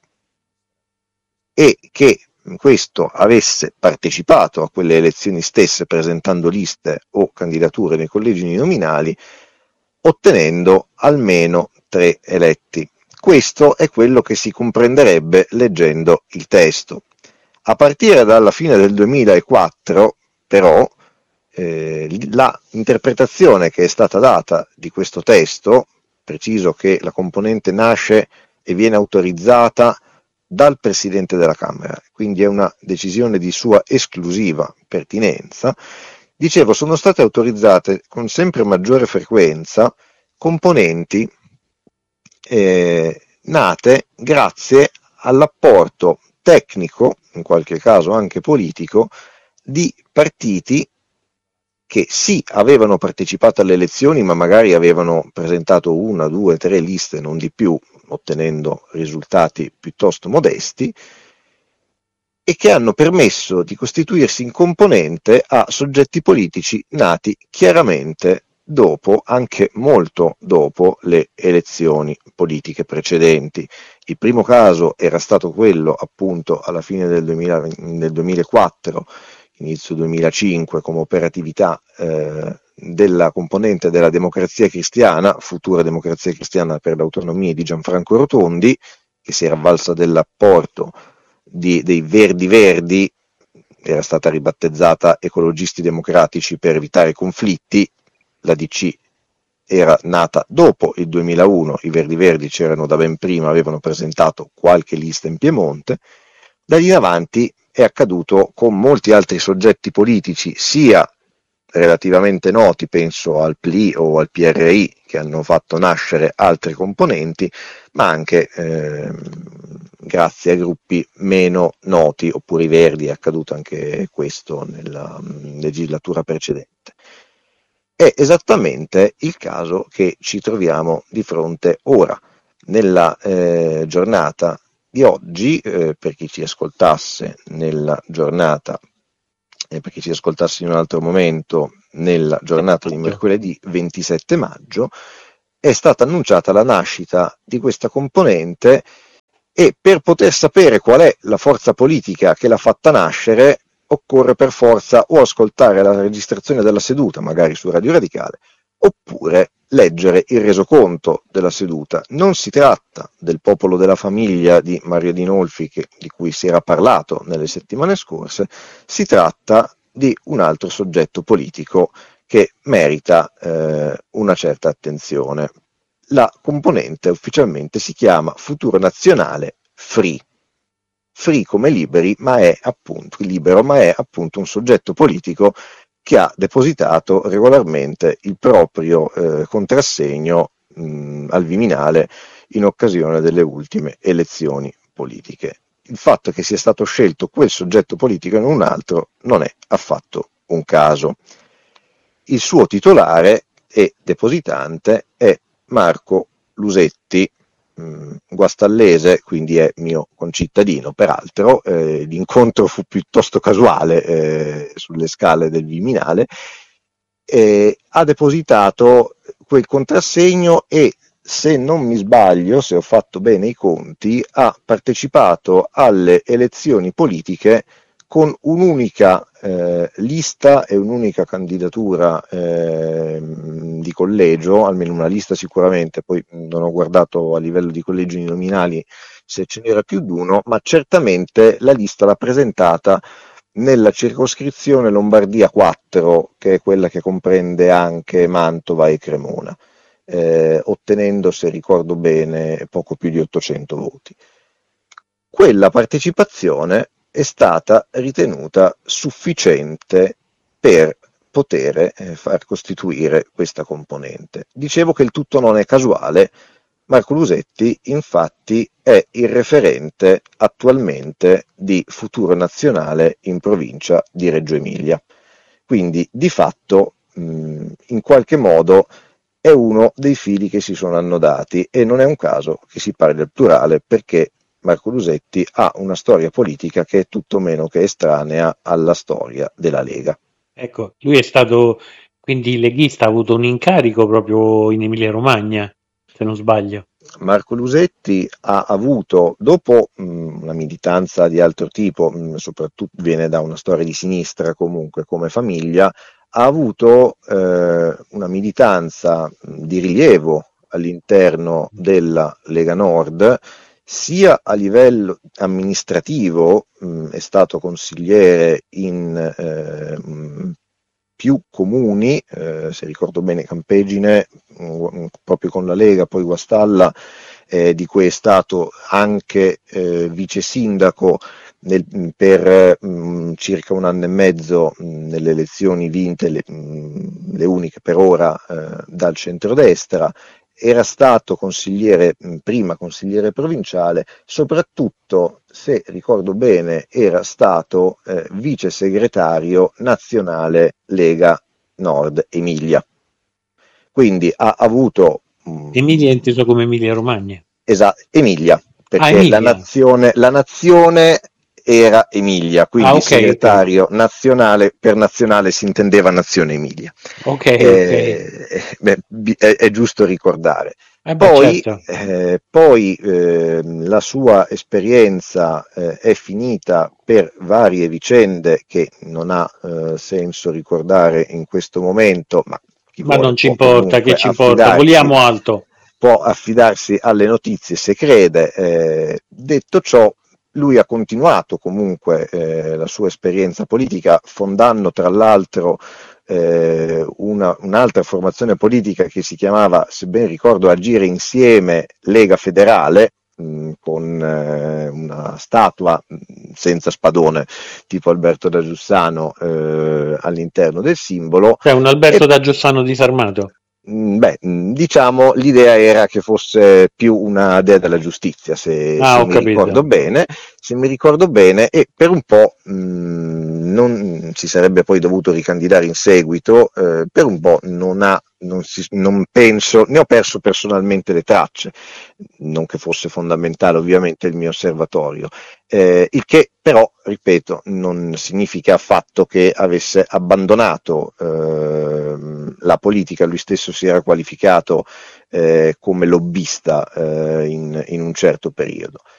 e che questo avesse partecipato a quelle elezioni stesse presentando liste o candidature nei collegi uninominali, ottenendo almeno tre eletti. Questo è quello che si comprenderebbe leggendo il testo. A partire dalla fine del duemilaquattro, però, eh, la interpretazione che è stata data di questo testo, preciso che la componente nasce e viene autorizzata dal Presidente della Camera, quindi è una decisione di sua esclusiva pertinenza, dicevo, sono state autorizzate con sempre maggiore frequenza componenti eh, nate grazie all'apporto tecnico, in qualche caso anche politico, di partiti che sì avevano partecipato alle elezioni, ma magari avevano presentato una, due, tre liste, non di più, ottenendo risultati piuttosto modesti, e che hanno permesso di costituirsi in componente a soggetti politici nati chiaramente dopo, anche molto dopo, le elezioni politiche precedenti. Il primo caso era stato quello appunto alla fine del, duemila, del duemilaquattro, inizio duemilacinque, come operatività eh, della componente della Democrazia Cristiana, futura Democrazia Cristiana per l'Autonomia di Gianfranco Rotondi, che si era avvalsa dell'apporto di, dei Verdi Verdi, era stata ribattezzata Ecologisti Democratici per evitare conflitti, la D C era nata dopo il duemilauno, i Verdi Verdi c'erano da ben prima, avevano presentato qualche lista in Piemonte. Da lì in avanti è accaduto con molti altri soggetti politici, sia relativamente noti, penso al P L I o al P R I, che hanno fatto nascere altre componenti, ma anche eh, grazie a gruppi meno noti, oppure i Verdi, è accaduto anche questo nella mh, legislatura precedente. È esattamente il caso che ci troviamo di fronte ora, nella eh, giornata di oggi, eh, per chi ci ascoltasse nella giornata e per chi ci ascoltasse in un altro momento, nella giornata di mercoledì ventisette maggio, è stata annunciata la nascita di questa componente, e per poter sapere qual è la forza politica che l'ha fatta nascere occorre per forza o ascoltare la registrazione della seduta, magari su Radio Radicale, oppure leggere il resoconto della seduta. Non si tratta del Popolo della Famiglia di Mario Dinolfi, che, di cui si era parlato nelle settimane scorse, si tratta di un altro soggetto politico che merita eh, una certa attenzione. La componente ufficialmente si chiama Futuro Nazionale Free. Free come liberi, ma è appunto libero, ma è appunto un soggetto politico che ha depositato regolarmente il proprio eh, contrassegno mh, al Viminale in occasione delle ultime elezioni politiche. Il fatto che sia stato scelto quel soggetto politico e non un altro non è affatto un caso. Il suo titolare e depositante è Marco Lusetti, mh, guastallese, quindi è mio concittadino. Peraltro eh, l'incontro fu piuttosto casuale eh, sulle scale del Viminale. Eh, ha depositato quel contrassegno e, se non mi sbaglio, se ho fatto bene i conti, ha partecipato alle elezioni politiche con un'unica eh, lista e un'unica candidatura eh, di collegio, almeno una lista sicuramente, poi non ho guardato a livello di collegi nominali se ce n'era più di uno, ma certamente la lista l'ha presentata nella circoscrizione Lombardia quattro, che è quella che comprende anche Mantova e Cremona, eh, ottenendo, se ricordo bene, poco più di ottocento voti. Quella partecipazione è stata ritenuta sufficiente per poter eh, far costituire questa componente. Dicevo che il tutto non è casuale. Marco Lusetti, infatti, è il referente attualmente di Futuro Nazionale in provincia di Reggio Emilia. Quindi, di fatto, mh, in qualche modo, è uno dei fili che si sono annodati, e non è un caso che si parli del plurale, perché Marco Lusetti ha una storia politica che è tutto meno che estranea alla storia della Lega. Ecco, lui è stato quindi leghista, ha avuto un incarico proprio in Emilia-Romagna, se non sbaglio. Marco Lusetti ha avuto, dopo mh, una militanza di altro tipo, mh, soprattutto viene da una storia di sinistra comunque come famiglia, ha avuto eh, una militanza mh, di rilievo all'interno della Lega Nord, sia a livello amministrativo, mh, è stato consigliere in eh, mh, più comuni, eh, se ricordo bene Campegine, mh, proprio con la Lega, poi Guastalla, eh, di cui è stato anche eh, vice sindaco nel, per mh, circa un anno e mezzo mh, nelle elezioni vinte, le, mh, le uniche per ora, eh, dal centrodestra. Era stato consigliere, prima consigliere provinciale, soprattutto, se ricordo bene, era stato eh, vice segretario nazionale Lega Nord Emilia. Quindi ha avuto... Mh, Emilia è inteso come Emilia Romagna. Esatto, Emilia, perché ah, Emilia. La, nazione, la nazione era Emilia, quindi ah, okay, segretario okay. nazionale, per nazionale si intendeva Nazione Emilia. Ok, eh, okay. Beh, è, è giusto ricordare. Eh beh, poi certo. eh, poi eh, la sua esperienza eh, è finita per varie vicende che non ha eh, senso ricordare in questo momento, ma, chi ma vuole, non ci importa, che ci importa, voliamo alto. Può affidarsi alle notizie se crede. Eh, detto ciò, lui ha continuato comunque eh, la sua esperienza politica, fondando tra l'altro eh, una, un'altra formazione politica che si chiamava, se ben ricordo, Agire Insieme Lega Federale, mh, con eh, una statua mh, senza spadone tipo Alberto da Giussano eh, all'interno del simbolo. È un Alberto e, da Giussano disarmato. Beh, diciamo, l'idea era che fosse più una dea della giustizia, se, ah, se ho mi capito. ricordo bene, se mi ricordo bene, e per un po' mh, non si sarebbe poi dovuto ricandidare in seguito, eh, per un po' non ha, non, si, non penso, ne ho perso personalmente le tracce, non che fosse fondamentale ovviamente il mio osservatorio. Eh, il che però, ripeto, non significa affatto che avesse abbandonato eh, la politica. Lui stesso si era qualificato eh, come lobbista eh, in, in un certo periodo.